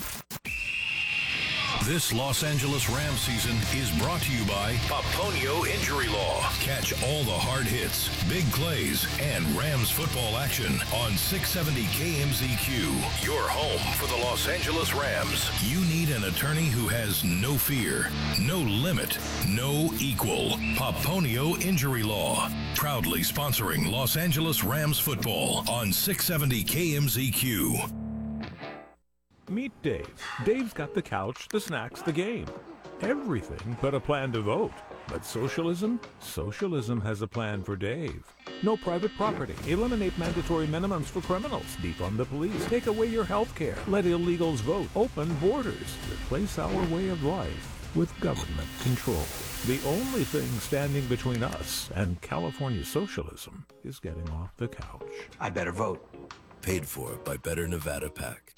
This Los Angeles Rams season is brought to you by Paponio Injury Law. Catch all the hard hits, big plays, and Rams football action on six seventy K M Z Q. Your home for the Los Angeles Rams. You need an attorney who has no fear, no limit, no equal. Paponio Injury Law. Proudly sponsoring Los Angeles Rams football on six seventy K M Z Q.
Meet Dave. Dave's got the couch, the snacks, the game. Everything but a plan to vote. But socialism? Socialism has a plan for Dave. No private property. Eliminate mandatory minimums for criminals. Defund the police. Take away your health care. Let illegals vote. Open borders. Replace our way of life with government control. The only thing standing between us and California socialism is getting off the couch.
I better vote.
Paid for by Better Nevada PAC.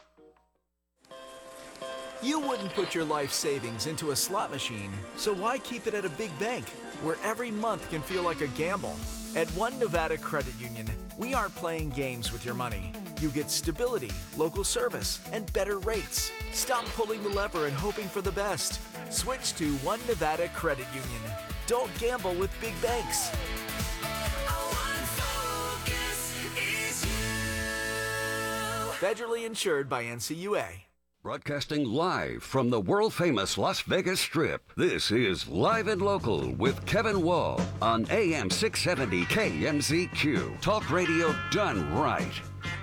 You wouldn't put your life savings into a slot machine, so why keep it at a big bank where every month can feel like a gamble? At One Nevada Credit Union, we aren't playing games with your money. You get stability, local service, and better rates. Stop pulling the lever and hoping for the best. Switch to One Nevada Credit Union. Don't gamble with big banks. Federally insured by N C U A.
Broadcasting live from the world-famous Las Vegas Strip, this is Live and Local with Kevin Wall on A M six seventy K M Z Q. Talk radio done right.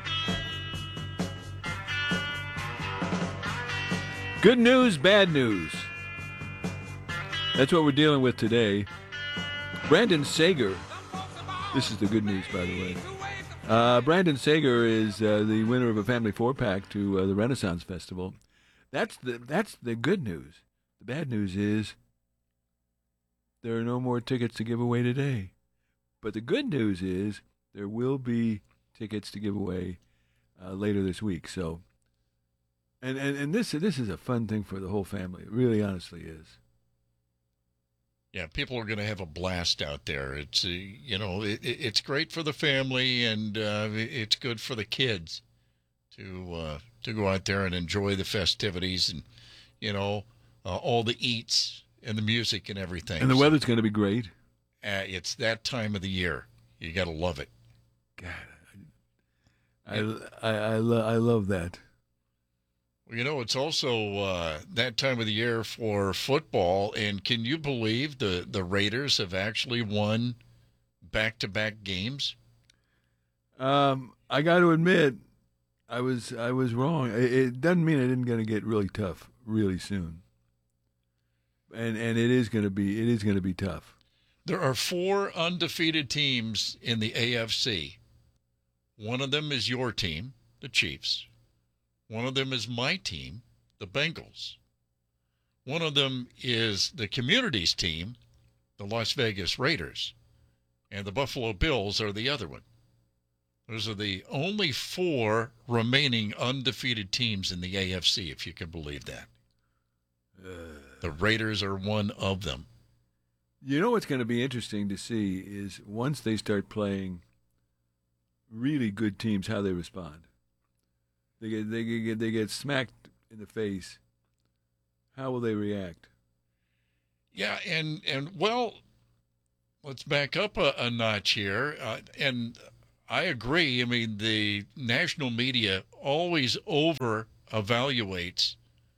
Good news, bad news. That's what we're dealing with today. Brandon Sager. This is the good news, by the way. Uh, Brandon Sager is uh, the winner of a family four-pack to uh, the Renaissance Festival. That's the that's the good news. The bad news is there are no more tickets to give away today. But the good news is there will be tickets to give away uh, later this week. So, and, and, and this this is a fun thing for the whole family. It really, honestly is.
Yeah, people are going to have a blast out there. It's uh, you know, it, it's great for the family, and uh, it's good for the kids to uh, to go out there and enjoy the festivities, and you know, uh, all the eats and the music and everything.
And the weather's going to be great.
Uh, it's that time of the year. You got to love it.
God, I I I, lo- I love that.
Well, you know, it's also uh, that time of the year for football, and can you believe the, the Raiders have actually won back-to-back games?
Um, I got to admit, I was I was wrong. It, it doesn't mean it isn't going to get really tough really soon, and and it is going to be it is going to be tough.
There are four undefeated teams in the A F C. One of them is your team, the Chiefs. One of them is my team, the Bengals. One of them is the community's team, the Las Vegas Raiders. And the Buffalo Bills are the other one. Those are the only four remaining undefeated teams in the A F C, if you can believe that. Uh, the Raiders are one of them.
You know what's going to be interesting to see is once they start playing really good teams, how they respond. They get they get they get smacked in the face. How will they react?
Yeah, and and well, let's back up a, a notch here. Uh, and I agree. I mean, the national media always over evaluates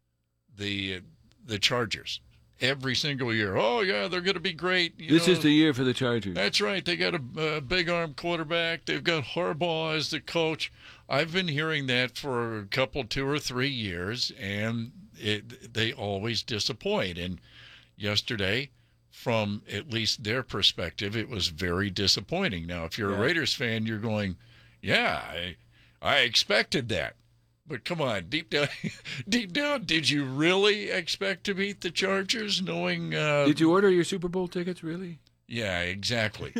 the the Chargers. Every single year. Oh, yeah, they're going to be great. You
this
know,
is the year for the Chargers.
That's right. They got a, a big-arm quarterback. They've got Harbaugh as the coach. I've been hearing that for a couple, two or three years, and it, they always disappoint. And yesterday, from at least their perspective, it was very disappointing. Now, if you're
Yeah.
a Raiders fan, you're going, yeah, I, I expected that. But come on, deep down, deep down, did you really expect to beat the Chargers, knowing? Uh,
Did you order your Super Bowl tickets, really?
Yeah, exactly.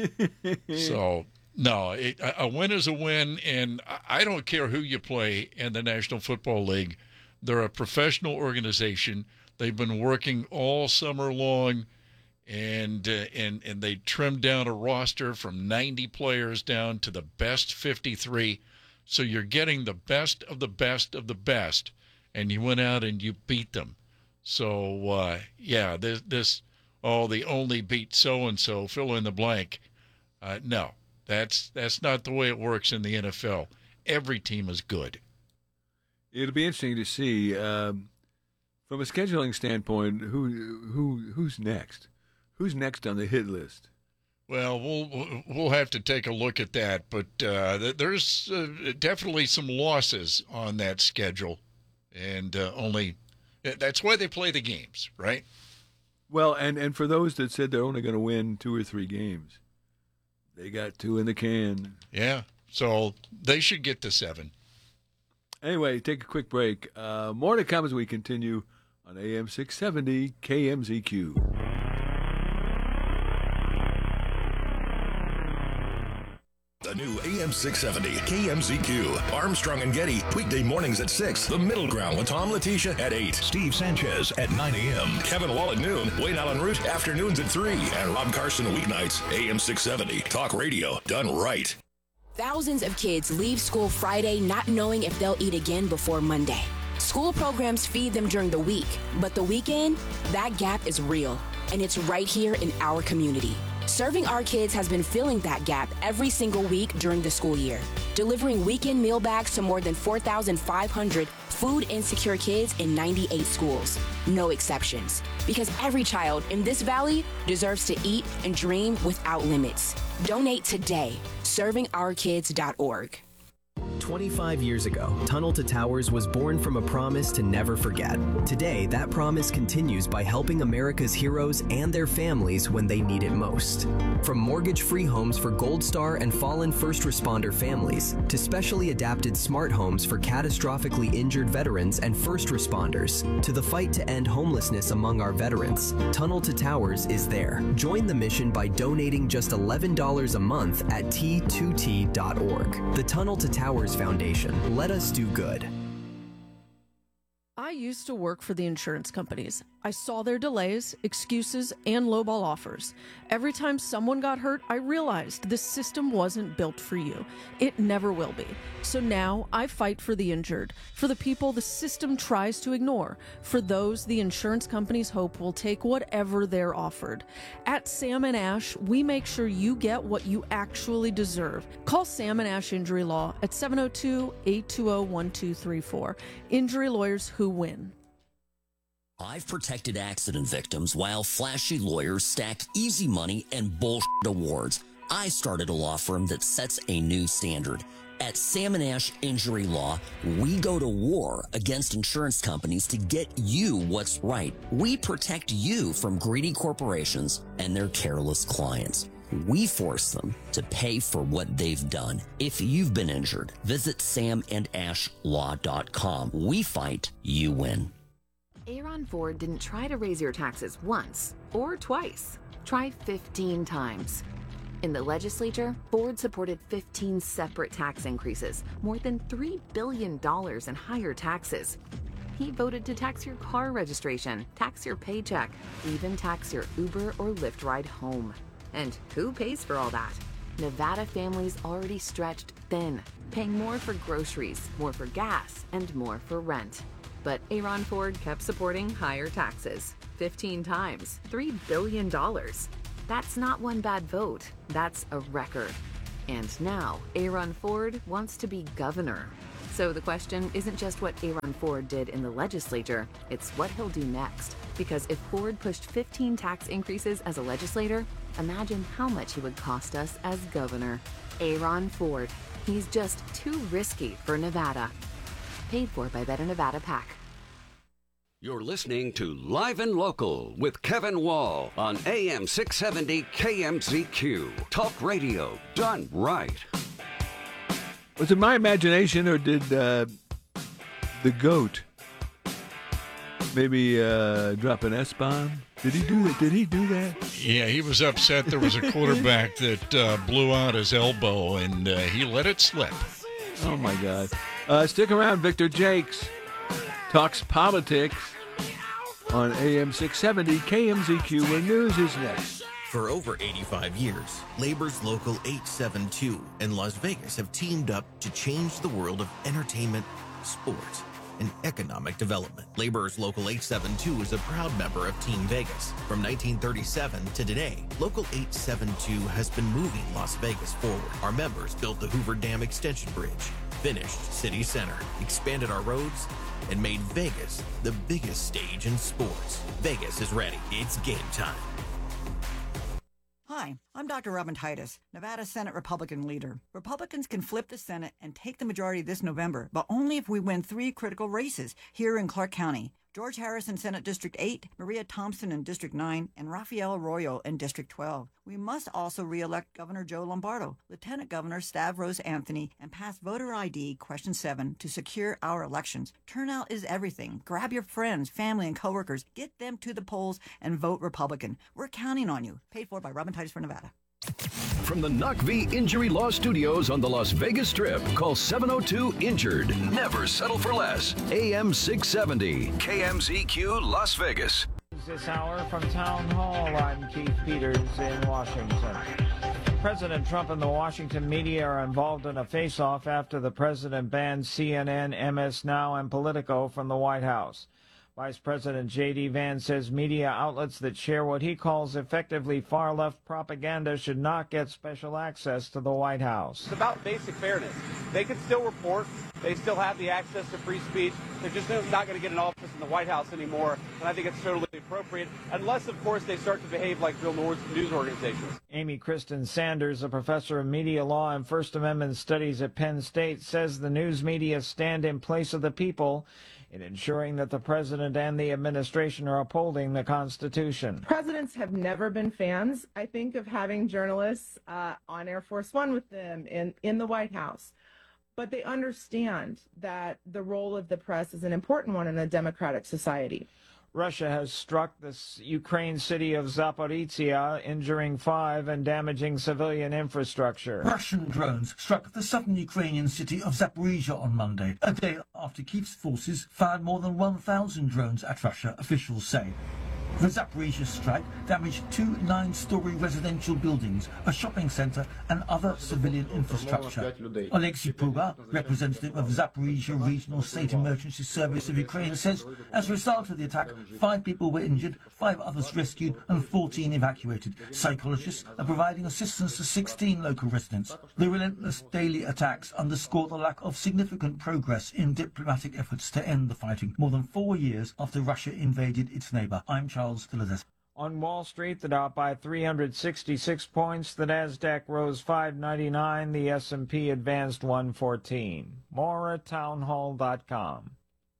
So, no, it, a win is a win, and I don't care who you play in the National Football League. They're a professional organization. They've been working all summer long, and uh, and and they trimmed down a roster from ninety players down to the best fifty-three. So you're getting the best of the best of the best, and you went out and you beat them. So, uh, yeah, this, this, oh, they only beat so-and-so, fill in the blank. Uh, no, that's that's not the way it works in the N F L. Every team is good.
It'll be interesting to see, um, from a scheduling standpoint, who who who's next? Who's next on the hit list?
Well, we'll we'll have to take a look at that, but uh, there's uh, definitely some losses on that schedule, and uh, only that's why they play the games, right?
Well, and, and for those that said they're only going to win two or three games, they got two in the can.
Yeah, so they should get to seven.
Anyway, take a quick break. Uh, more to come as we continue on A M six seventy K M Z Q.
The new A M six seventy K M Z Q. Armstrong and Getty, weekday mornings at six. The Middle Ground with Tom Letitia at eight. Steve Sanchez at nine a.m. Kevin Wall at noon. Wayne Allen Root, afternoons at three. And Rob Carson, weeknights. A M six seventy. Talk radio done right.
Thousands of kids leave school Friday not knowing if they'll eat again before Monday. School programs feed them during the week, but the weekend, that gap is real, and it's right here in our community. Serving Our Kids has been filling that gap every single week during the school year, delivering weekend meal bags to more than four thousand five hundred food-insecure kids in ninety-eight schools. No exceptions, because every child in this valley deserves to eat and dream without limits. Donate today, serving our kids dot org.
twenty-five years ago, Tunnel to Towers was born from a promise to never forget. Today, that promise continues by helping America's heroes and their families when they need it most. From mortgage-free homes for Gold Star and fallen first responder families, to specially adapted smart homes for catastrophically injured veterans and first responders, to the fight to end homelessness among our veterans, Tunnel to Towers is there. Join the mission by donating just eleven dollars a month at T two T dot org. The Tunnel to Towers Foundation. Let us do good.
I used to work for the insurance companies. I saw their delays, excuses, and lowball offers. Every time someone got hurt, I realized this system wasn't built for you. It never will be. So now I fight for the injured, for the people the system tries to ignore, for those the insurance companies hope will take whatever they're offered. At Sam and Ash, we make sure you get what you actually deserve. Call Sam and Ash Injury Law at seven oh two, eight two zero, one two three four. Injury lawyers who win.
I've protected accident victims while flashy lawyers stack easy money and bullshit awards. I started a law firm that sets a new standard. At Sam and Ash Injury Law, we go to war against insurance companies to get you what's right. We protect you from greedy corporations and their careless clients. We force them to pay for what they've done. If you've been injured, visit sam and ash law dot com. We fight, you win.
Aaron Ford didn't try to raise your taxes once or twice. Try fifteen times. In the legislature, Ford supported fifteen separate tax increases, more than three billion dollars in higher taxes. He voted to tax your car registration, tax your paycheck, even tax your Uber or Lyft ride home. And who pays for all that? Nevada families already stretched thin, paying more for groceries, more for gas, and more for rent. But Aaron Ford kept supporting higher taxes, fifteen times, three billion dollars. That's not one bad vote, that's a record. And now, Aaron Ford wants to be governor. So the question isn't just what Aaron Ford did in the legislature, it's what he'll do next. Because if Ford pushed fifteen tax increases as a legislator, imagine how much he would cost us as governor. Aaron Ford. He's just too risky for Nevada. Paid for by Better Nevada PAC.
You're listening to Live and Local with Kevin Wall on A M six seventy K M Z Q. Talk radio done right.
Was it my imagination, or did uh, the GOAT maybe uh, drop an S-bomb? Did he do that? Did he do that?
Yeah, he was upset. There was a quarterback that uh, blew out his elbow, and uh, he let it slip.
Oh, my God. Uh, stick around. Victor Jakes talks politics on A M six seventy K M Z Q, where news is next.
For over eighty-five years, Labor's Local eight seventy-two in Las Vegas have teamed up to change the world of entertainment, sports, and economic development. Labor's Local eight seventy-two is a proud member of Team Vegas. From nineteen thirty-seven to today, Local eight seventy-two has been moving Las Vegas forward. Our members built the Hoover Dam Extension Bridge, finished City Center, expanded our roads, and made Vegas the biggest stage in sports. Vegas is ready. It's game time.
Hi, I'm Doctor Robin Titus, Nevada Senate Republican leader. Republicans can flip the Senate and take the majority this November, but only if we win three critical races here in Clark County. George Harris in Senate District eight, Maria Thompson in District nine, and Rafael Arroyo in District twelve. We must also re-elect Governor Joe Lombardo, Lieutenant Governor Stavros Anthony, and pass voter I D Question seven to secure our elections. Turnout is everything. Grab your friends, family, and coworkers. Get them to the polls and vote Republican. We're counting on you. Paid for by Robin Titus for Nevada.
From the N U C V Injury Law Studios on the Las Vegas Strip, call seven oh two injured. Never settle for less. A M six seventy, K M Z Q, Las Vegas.
This hour from Town Hall, I'm Keith Peters in Washington. President Trump and the Washington media are involved in a face-off after the president banned C N N, M S Now, and Politico from the White House. Vice President J D. Vance says media outlets that share what he calls effectively far-left propaganda should not get special access to the White House.
It's about basic fairness. They can still report. They still have the access to free speech. They're just not going to get an office in the White House anymore, and I think it's totally appropriate, unless, of course, they start to behave like real news organizations.
Amy Kristen Sanders, a professor of media law and First Amendment studies at Penn State, says the news media stand in place of the people in ensuring that the president and the administration are upholding the Constitution.
Presidents have never been fans, I think, of having journalists uh, on Air Force One with them in, in the White House. But they understand that the role of the press is an important one in a democratic society.
Russia has struck the Ukraine city of Zaporizhia, injuring five and damaging civilian infrastructure.
Russian drones struck the southern Ukrainian city of Zaporizhia on Monday, a day after Kyiv's forces fired more than one thousand drones at Russia, officials say. The Zaporizhia strike damaged two nine-story residential buildings, a shopping centre and other civilian infrastructure. Alexei Puga, representative of Zaporizhia Regional State Emergency Service of Ukraine, says as a result of the attack, five people were injured, five others rescued and fourteen evacuated. Psychologists are providing assistance to sixteen local residents. The relentless daily attacks underscore the lack of significant progress in diplomatic efforts to end the fighting, more than four years after Russia invaded its neighbour. I'm Charles.
On Wall Street, the Dow by three hundred sixty-six points, the Nasdaq rose five ninety-nine, the S and P advanced one fourteen. More at townhall dot com.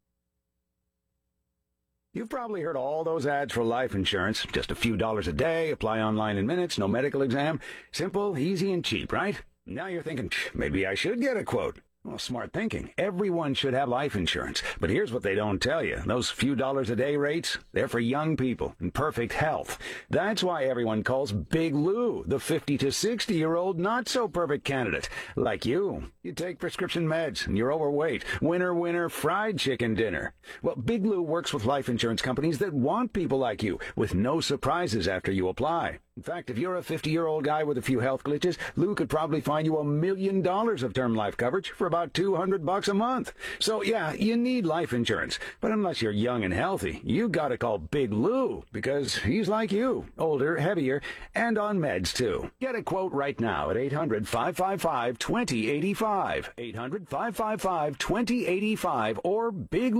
You've probably heard all those ads for life insurance. Just a few dollars a day, apply online in minutes, no medical exam. Simple, easy, and cheap, right? Now you're thinking, maybe I should get a quote. Well, smart thinking. Everyone should have life insurance. But here's what they don't tell you. Those few dollars a day rates, they're for young people in perfect health. That's why everyone calls Big Lou the fifty to sixty-year-old not-so-perfect candidate. Like you. You take prescription meds and you're overweight. Winner, winner, fried chicken dinner. Well, Big Lou works with life insurance companies that want people like you with no surprises after you apply. In fact, if you're a fifty-year-old guy with a few health glitches, Lou could probably find you a million dollars of term life coverage for about two hundred bucks a month. So, yeah, you need life insurance. But unless you're young and healthy, you gotta call Big Lou, because he's like you, older, heavier, and on meds, too. Get a quote right now at eight hundred, five five five, two zero eight five, eight hundred, five five five, two zero eight five, or Big